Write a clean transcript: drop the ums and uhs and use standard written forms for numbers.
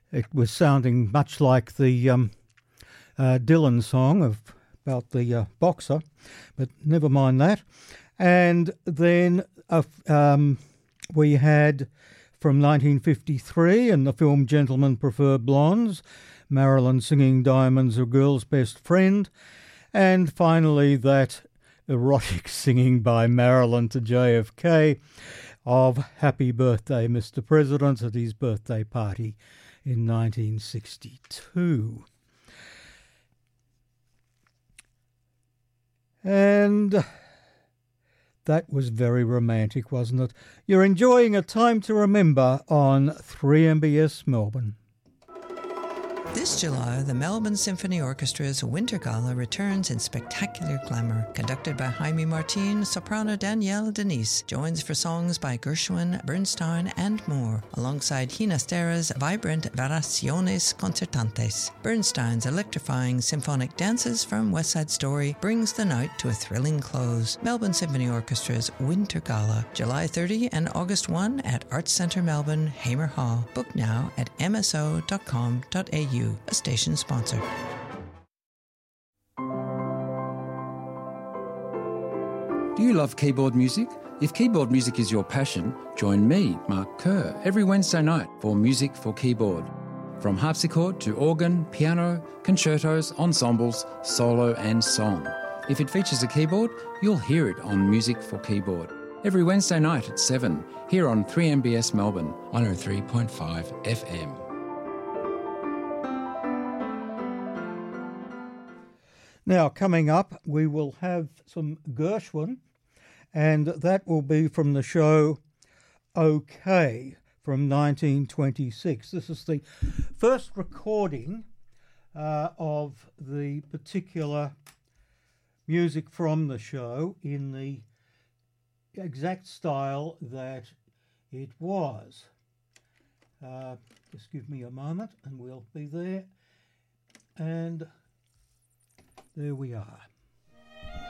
It was sounding much like the Dylan song about the boxer, but never mind that. And then we had from 1953 in the film Gentlemen Prefer Blondes, Marilyn singing Diamonds, a Girl's Best Friend. And finally that erotic singing by Marilyn to JFK of Happy Birthday, Mr. President, at his birthday party in 1962. And that was very romantic, wasn't it? You're enjoying A Time to Remember on 3MBS Melbourne. This July, the Melbourne Symphony Orchestra's Winter Gala returns in spectacular glamour. Conducted by Jaime Martin, soprano Danielle Denise joins for songs by Gershwin, Bernstein, and more, alongside Ginastera's vibrant Variaciones Concertantes. Bernstein's electrifying symphonic dances from West Side Story brings the night to a thrilling close. Melbourne Symphony Orchestra's Winter Gala, July 30 and August 1 at Arts Centre Melbourne, Hamer Hall. Book now at mso.com.au. A station sponsor. Do you love keyboard music? If keyboard music is your passion, join me, Mark Kerr, every Wednesday night for Music for Keyboard. From harpsichord to organ, piano, concertos, ensembles, solo and song. If it features a keyboard, you'll hear it on Music for Keyboard. Every Wednesday night at 7, here on 3MBS Melbourne, 103.5 FM. Now, coming up, we will have some Gershwin, and that will be from the show OK from 1926. This is the first recording of the particular music from the show in the exact style that it was. Just give me a moment and we'll be there. And there we are.